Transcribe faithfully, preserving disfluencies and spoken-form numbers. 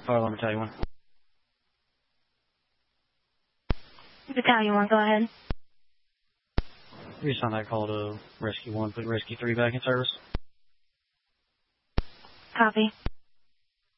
Fire alarm Battalion one. Battalion one, go ahead. Reassign that call to Rescue one. Put Rescue three back in service. Copy.